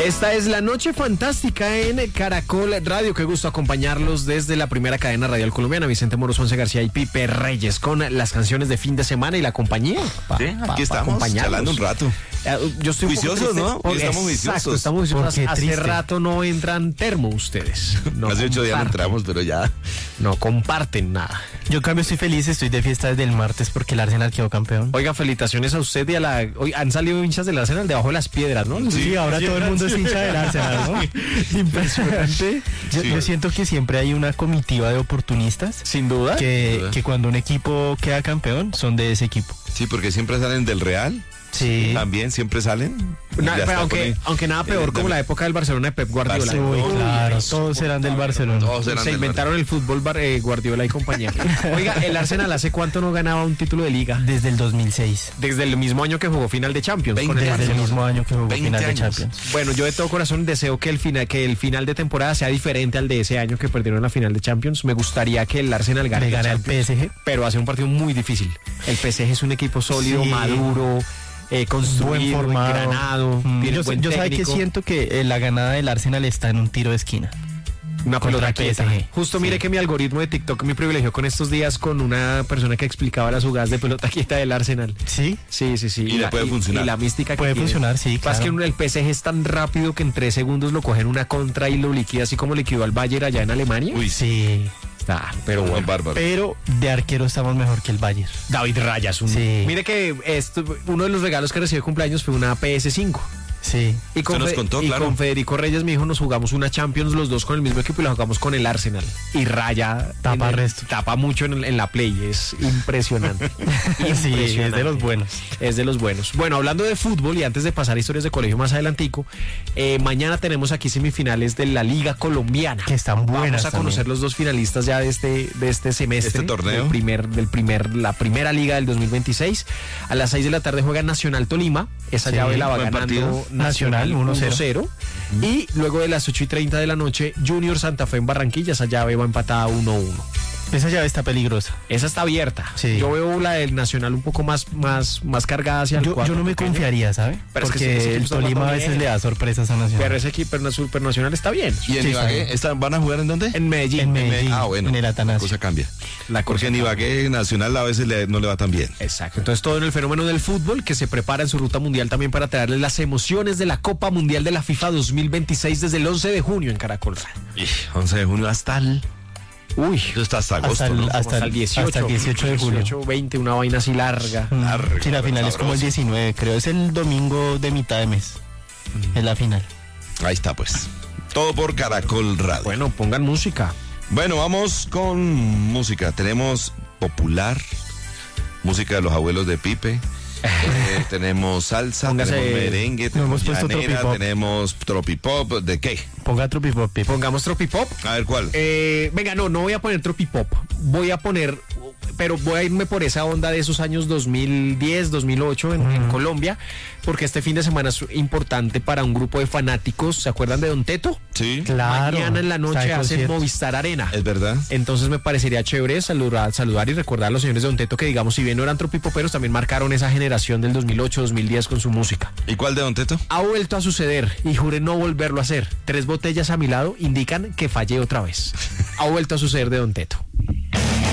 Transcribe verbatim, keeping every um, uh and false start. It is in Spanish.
Esta es la noche fantástica en Caracol Radio. Qué gusto acompañarlos desde la primera cadena radial colombiana. Vicente Moro, Once García y Pipe Reyes con las canciones de fin de semana y la compañía. Pa, sí, aquí pa, estamos pa charlando un rato. Yo estoy viciosos, ¿no? Porque estamos viciosos. Exacto, estamos viciosos. Hace triste. rato no entran termo ustedes. No Hace ocho días no entramos, pero ya no comparten nada. Yo en cambio estoy feliz, estoy de fiesta desde el martes porque el Arsenal quedó campeón. Oiga, felicitaciones a usted y a la... Hoy han salido hinchas del Arsenal debajo de las piedras, ¿no? Sí, sí ahora sí, todo el mundo es hincha del Arsenal, ¿no? Impresionante. Yo, sí. yo siento que siempre hay una comitiva de oportunistas. Sin duda. Que, Sin duda. que cuando un equipo queda campeón, son de ese equipo. Sí, porque siempre salen del Real. Sí. También siempre salen. Na, pero aunque, el, aunque nada peor como la época del Barcelona de Pep Guardiola. Uy, claro, todos eran del Barcelona. Todos eran Se del inventaron Barcelona. el fútbol bar, eh, Guardiola y compañía. Oiga, el Arsenal ¿hace cuánto no ganaba un título de liga? Desde el dos mil seis. Desde el mismo año que jugó final de Champions. veinte con el Desde Arsenal. el mismo año que jugó final años. de Champions. Bueno, yo de todo corazón deseo que el final, que el final de temporada sea diferente al de ese año que perdieron la final de Champions. Me gustaría que el Arsenal gane, Le gane al P S G. Pero hace un partido muy difícil. El P S G es un equipo sólido, Sí. maduro. Eh, construido, buen formado. engranado, Mm, tiene yo buen yo sabe que técnico. siento que eh, la ganada del Arsenal está en un tiro de esquina. Una pelota contra quieta. P S G. Justo mire Sí. que mi algoritmo de TikTok me privilegió con estos días con una persona que explicaba las jugadas de pelota quieta del Arsenal. ¿Sí? Sí, sí, sí. Y le puede funcionar. Y la mística que Puede tiene. funcionar, sí, Pasa claro. que el P S G es tan rápido que en tres segundos lo cogen una contra y lo liquida, así como liquidó al Bayern allá en Alemania. Uy, Sí. Está, pero Buen bueno. bárbaro. Pero de arquero estamos mejor que el Bayern. David Raya es un... Sí. Mire que esto, uno de los regalos que recibí de cumpleaños fue una P S cinco. Sí. Y con, nos Fe- contó, y claro. con Federico Reyes, mi hijo, nos jugamos una Champions los dos con el mismo equipo y la jugamos con el Arsenal. Y Raya Tapa en el- resto. tapa mucho en, en la Play, es impresionante. Sí, es Impresionante. de los buenos. Es de los buenos. Bueno, hablando de fútbol y antes de pasar a historias de colegio más adelantico, eh, mañana tenemos aquí semifinales de la Liga Colombiana. Que están buenas Vamos a conocer también. los dos finalistas ya de este, de este semestre. Este torneo. Del primer, del primer, la primera liga del dos mil veintiséis. A las seis de la tarde juega Nacional Tolima. Esa Sí, llave la va buen ganando partido. Nacional Nacional, uno cero. uno cero. Y luego de las ocho y treinta de la noche, Junior Santa Fe en Barranquilla. Esa llave va empatada uno uno. Esa llave está peligrosa. Esa está abierta. Sí. Yo veo la del Nacional un poco más, más, más cargada hacia el Yo, cuadro yo no me pequeño. confiaría, ¿sabe? Pero es que Porque ese equipo el está Tolima a jugando veces bien. le da sorpresas a Nacional. Pero ese equipo el Super Nacional está bien. ¿Y en Sí, Ibagué está están- van a jugar en dónde? En Medellín. En Medellín. Ah, bueno. En el La Atanasio. cosa cambia. La cosa Porque en cambia. Ibagué Nacional a veces le- no le va tan bien. Exacto. Entonces todo en el fenómeno del fútbol que se prepara en su ruta mundial también para traerles las emociones de la Copa Mundial de la FIFA dos mil veintiséis desde el once de junio en Caracol Radio. once de junio hasta el... Uy. Eso está hasta agosto, Hasta el- ¿no? hasta Hasta el dieciocho. hasta el dieciocho de julio. dieciocho, veinte, una vaina así larga. Mm, Largo, sí, la final es como el sabroso. diecinueve, creo. Es el domingo de mitad de mes. Es la final. Ahí está, pues. Todo por Caracol Radio. Bueno, pongan música. Bueno, vamos con música. Tenemos popular, música de los abuelos de Pipe. Eh, tenemos salsa, Póngase- tenemos merengue, No tenemos hemos puesto llanera, tropipop. tenemos tropipop. ¿De qué? Ponga tropipop, Pipe. Pongamos tropipop. A ver, ¿cuál? Eh, venga, no, no voy a poner tropipop. Voy a poner, pero voy a irme por esa onda de esos años dos mil diez, dos mil ocho en, en Colombia, porque este fin de semana es importante para un grupo de fanáticos. ¿Se acuerdan de Don Teto? Sí, Claro. Mañana en la está noche de hacen concierto. Movistar Arena. es verdad. Entonces me parecería chévere saludar, saludar y recordar a los señores de Don Teto que, digamos, si bien no eran tropipoperos, también marcaron esa generación del dos mil ocho, dos mil diez con su música. ¿Y cuál de Don Teto? Ha vuelto a suceder y juré no volverlo a hacer. Tres botellas a mi lado indican que fallé otra vez. Ha vuelto a suceder de Don Teto.